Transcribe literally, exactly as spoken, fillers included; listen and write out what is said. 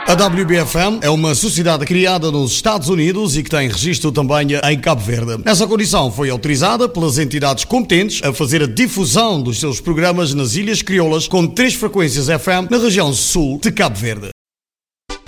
A W B F M é uma sociedade criada nos Estados Unidos e que tem registro também em Cabo Verde. Nessa condição foi autorizada pelas entidades competentes a fazer a difusão dos seus programas nas Ilhas Crioulas com três frequências F M na região sul de Cabo Verde.